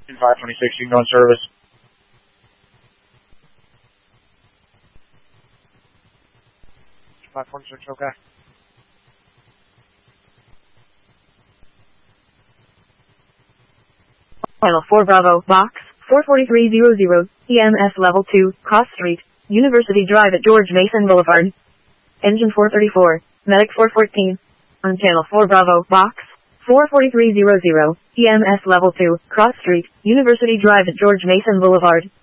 526, you can go in service. Okay. Channel 4 Bravo, Box, 44300, EMS Level 2, Cross Street, University Drive at George Mason Boulevard. Engine 434, Medic 414. On Channel 4 Bravo, Box, 44300, EMS Level 2, Cross Street, University Drive at George Mason Boulevard.